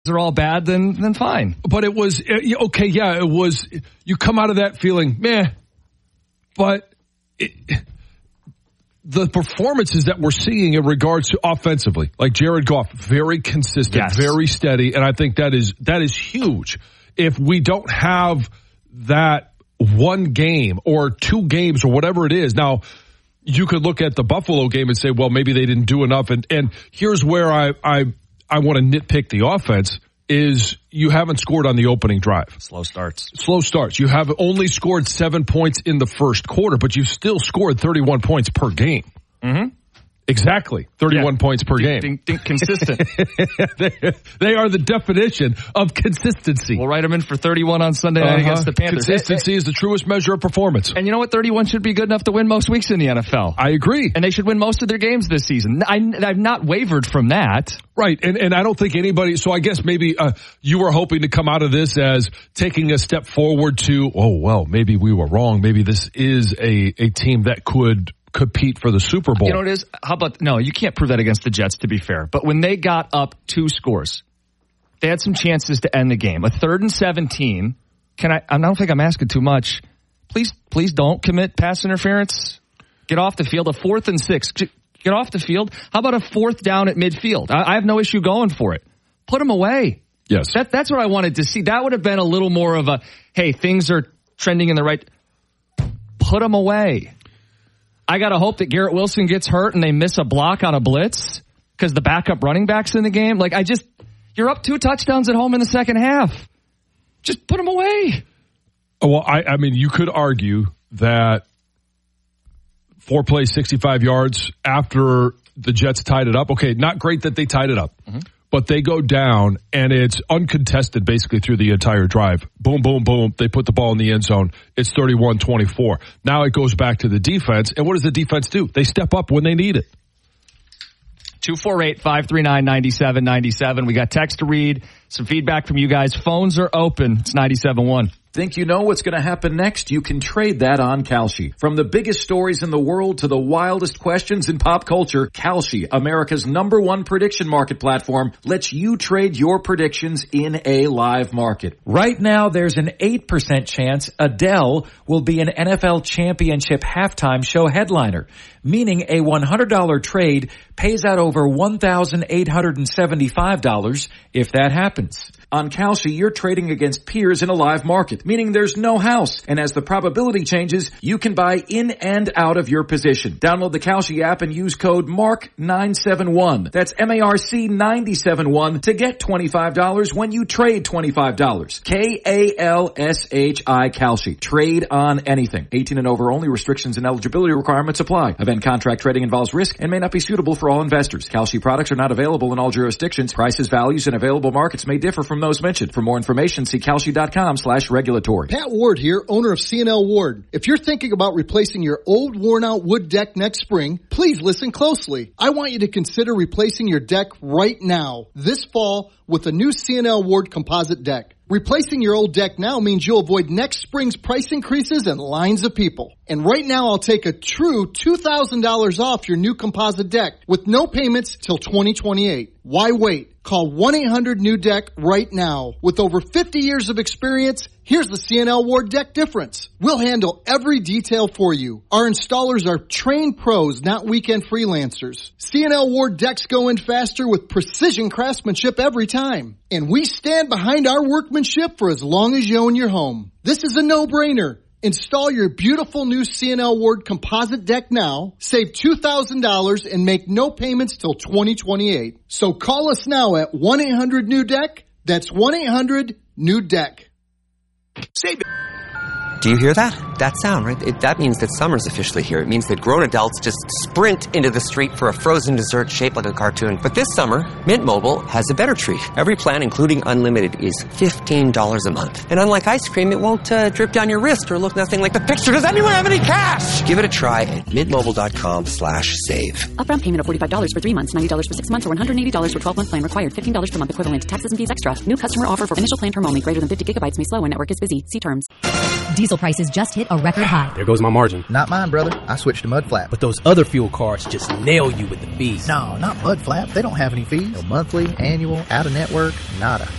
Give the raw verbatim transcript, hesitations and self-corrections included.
are all bad, then then fine. But it was, okay, yeah, it was, you come out of that feeling, meh. But it, the performances that we're seeing in regards to offensively, like Jared Goff, very consistent, yes. very steady, and I think that is that is huge. If we don't have that one game or two games or whatever it is, now you could look at the Buffalo game and say, well, maybe they didn't do enough. And, and here's where I, I I want to nitpick the offense is you haven't scored on the opening drive. Slow starts. Slow starts. You have only scored seven points in the first quarter, but you've still scored thirty-one points per game. Mm-hmm. Exactly. thirty-one yeah. points per dink, game. Dink, dink, consistent. they, they are the definition of consistency. We'll write them in for thirty-one on Sunday night uh-huh. against the Panthers. Consistency hey, hey. is the truest measure of performance. And you know what? thirty-one should be good enough to win most weeks in the N F L. I agree. And they should win most of their games this season. I, I've not wavered from that. Right. And, and I don't think anybody, so I guess maybe uh, you were hoping to come out of this as taking a step forward to, oh, well, maybe we were wrong. Maybe this is a, a team that could compete for the Super Bowl. You know what it is? How about, no, you can't prove that against the Jets, to be fair. But when they got up two scores, they had some chances to end the game. A third and seventeen. Can I, I don't think I'm asking too much. Please, please don't commit pass interference. Get off the field. A fourth and six. Get off the field. How about a fourth down at midfield? I, I have no issue going for it. Put them away. Yes. That, that's what I wanted to see. That would have been a little more of a, hey, things are trending in the right. Put them away. I got to hope that Garrett Wilson gets hurt and they miss a block on a blitz because the backup running back's in the game. Like, I just, you're up two touchdowns at home in the second half. Just put them away. Well, I, I mean, you could argue that four plays, sixty-five yards after the Jets tied it up. Okay, not great that they tied it up. Mm-hmm. But they go down, and it's uncontested basically through the entire drive. Boom, boom, boom. They put the ball in the end zone. It's thirty-one twenty-four. Now it goes back to the defense. And what does the defense do? They step up when they need it. two four eight, five three nine, nine seven nine seven. We got text to read, some feedback from you guys. Phones are open. It's ninety-seven one. Think you know what's going to happen next? You can trade that on Kalshi. From the biggest stories in the world to the wildest questions in pop culture, Kalshi, America's number one prediction market platform, lets you trade your predictions in a live market. Right now, there's an eight percent chance Adele will be an N F L championship halftime show headliner, meaning a one hundred dollars trade pays out over one thousand eight hundred seventy-five dollars if that happens. On Kalshi, you're trading against peers in a live market, meaning there's no house. And as the probability changes, you can buy in and out of your position. Download the Kalshi app and use code M A R C nine seven one. That's M A R C nine seven one to get twenty-five dollars when you trade twenty-five dollars. K A L S H I Kalshi. Trade on anything. eighteen and over only. Restrictions and eligibility requirements apply. Event contract trading involves risk and may not be suitable for all investors. Kalshi products are not available in all jurisdictions. Prices, values, and available markets may differ from those mentioned. For more information, see Kalshi.com slash regulatory. Pat Ward here, owner of C and L Ward. If you're thinking about replacing your old worn-out wood deck next spring, please listen closely. I want you to consider replacing your deck right now, this fall, with a new C and L Ward composite deck. Replacing your old deck now means you'll avoid next spring's price increases and lines of people. And right now, I'll take a true two thousand dollars off your new composite deck with no payments till twenty twenty-eight. Why wait? Call one eight hundred new deck right now. With over fifty years of experience, here's the C and L Ward deck difference. We'll handle every detail for you. Our installers are trained pros, not weekend freelancers. C and L Ward decks go in faster with precision craftsmanship every time. And we stand behind our workmanship for as long as you own your home. This is a no-brainer. Install your beautiful new C and L Ward composite deck now, save two thousand dollars, and make no payments till twenty twenty-eight. So call us now at one eight hundred new deck. That's one eight hundred new deck. Save it. Do you hear that? That sound, right? It, that means that summer's officially here. It means that grown adults just sprint into the street for a frozen dessert shaped like a cartoon. But this summer, Mint Mobile has a better treat. Every plan, including unlimited, is fifteen dollars a month. And unlike ice cream, it won't uh, drip down your wrist or look nothing like the picture. Does anyone have any cash? Give it a try at mintmobile.com slash save. Upfront payment of forty-five dollars for three months, ninety dollars for six months, or one hundred eighty dollars for twelve-month plan required. fifteen dollars per month equivalent. Taxes and fees extra. New customer offer for initial plan term only. Greater than fifty gigabytes may slow when network is busy. See terms. Diesel prices just hit a record high. There goes my margin. Not mine, brother. I switched to Mudflap. But those other fuel cards just nail you with the fees. No, not Mudflap. They don't have any fees. No monthly, annual, out of network, nada.